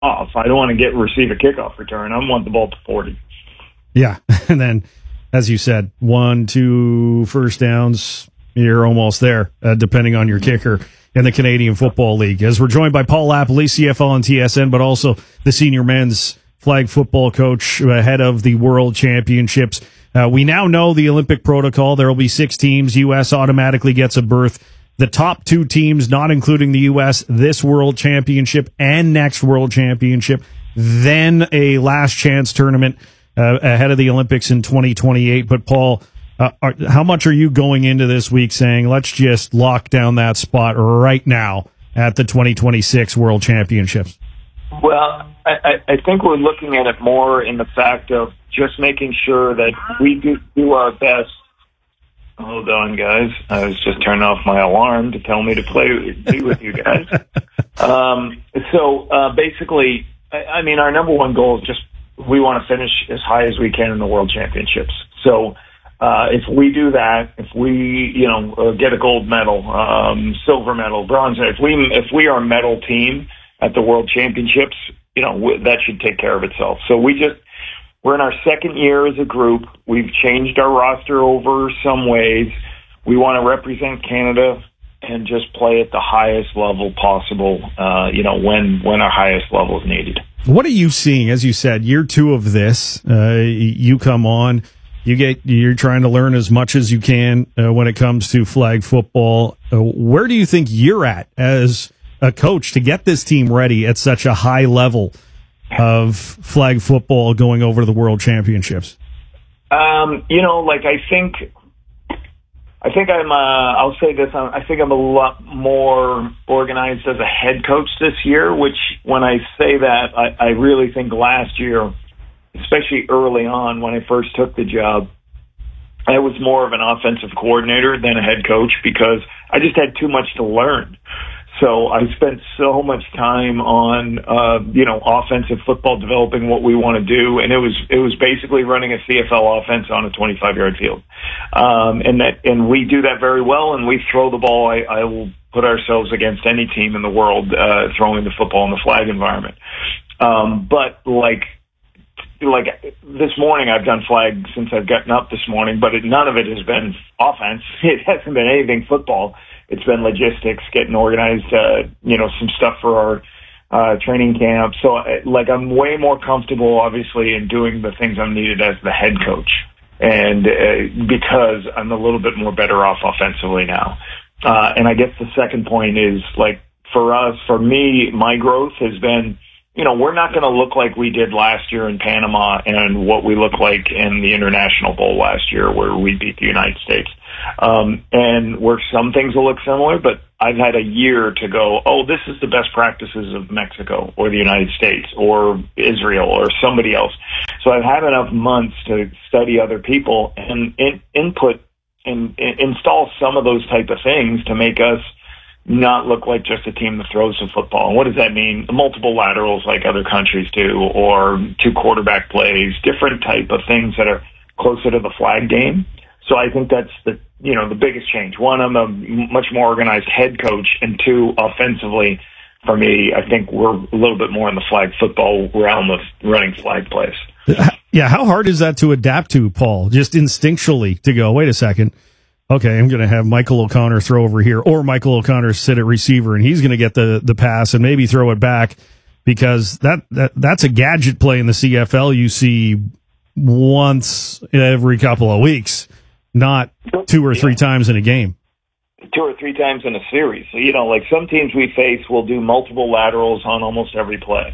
off. I don't want to receive a kickoff return. I want the ball to 40. Yeah, and then, as you said, 1-2 first downs, you're almost there, depending on your kicker in the Canadian Football League. As we're joined by Paul Lapoli, CFL and TSN, but also the senior men's flag football coach ahead of the World Championships. We now know the Olympic protocol. There will be 6 teams. U.S. automatically gets a berth. The top 2 teams, not including the U.S., this World Championship and next World Championship, then a last chance tournament ahead of the Olympics in 2028. But, Paul, how much are you going into this week saying, let's just lock down that spot right now at the 2026 World Championships? Well, I think we're looking at it more in the fact of just making sure that we do our best. Hold on, guys. I was just turning off my alarm to tell me to be with you guys. Basically, I mean, our number one goal is just we want to finish as high as we can in the World Championships. So if we do that, if we get a gold medal, silver medal, bronze, if we are a medal team at the World Championships, that should take care of itself. So we're in our second year as a group. We've changed our roster over some ways. We want to represent Canada and just play at the highest level possible, when our highest level is needed. What are you seeing? As you said, year 2 of this, you come on, you're trying to learn as much as you can when it comes to flag football. Where do you think you're at as a coach to get this team ready at such a high level of flag football going over to the World Championships? I think I'll say this, I think I'm a lot more organized as a head coach this year, which when I say that, I really think last year, especially early on when I first took the job, I was more of an offensive coordinator than a head coach because I just had too much to learn. So I spent so much time on, offensive football, developing what we want to do. And it was basically running a CFL offense on a 25-yard field. And we do that very well. And we throw the ball. I will put ourselves against any team in the world, throwing the football in the flag environment. But like this morning, I've done flag since I've gotten up this morning, but none of it has been offense. It hasn't been anything football. It's been logistics, getting organized, some stuff for our training camp. So, I'm way more comfortable, obviously, in doing the things I'm needed as the head coach, and because I'm a little bit more better off offensively now. And I guess the second point is, for me, my growth has been, we're not going to look like we did last year in Panama and what we look like in the International Bowl last year where we beat the United States. And where some things will look similar, but I've had a year to go, this is the best practices of Mexico or the United States or Israel or somebody else. So I've had enough months to study other people and input and install some of those type of things to make us not look like just a team that throws the football. And what does that mean? Multiple laterals like other countries do, or 2 quarterback plays, different type of things that are closer to the flag game. So I think that's the biggest change. One, I'm a much more organized head coach, and 2, offensively, for me, I think we're a little bit more in the flag football realm of running flag plays. Yeah, how hard is that to adapt to, Paul? Just instinctually to go, wait a second, okay, I'm going to have Michael O'Connor throw over here, or Michael O'Connor sit at receiver, and he's going to get the pass and maybe throw it back, because that's a gadget play in the CFL you see once every couple of weeks. Not 2 or 3 times in a game. 2 or 3 times in a series. So, some teams we face will do multiple laterals on almost every play.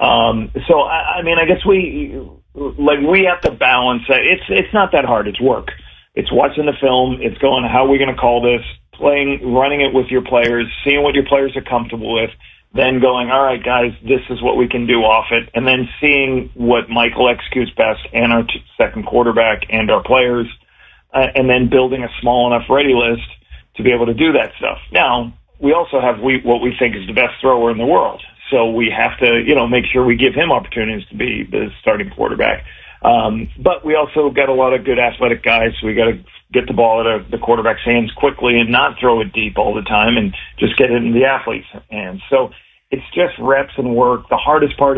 I guess we have to balance that. It's not that hard. It's work. It's watching the film. It's going, how are we going to call this? Running it with your players, seeing what your players are comfortable with, then going, all right, guys, this is what we can do off it. And then seeing what Michael executes best and our second quarterback and our players. And then building a small enough ready list to be able to do that stuff. Now, we also have what we think is the best thrower in the world. So we have to, make sure we give him opportunities to be the starting quarterback. But we also got a lot of good athletic guys, so we got to get the ball out of the quarterback's hands quickly and not throw it deep all the time and just get it in the athlete's hands. So It's just reps and work. The hardest part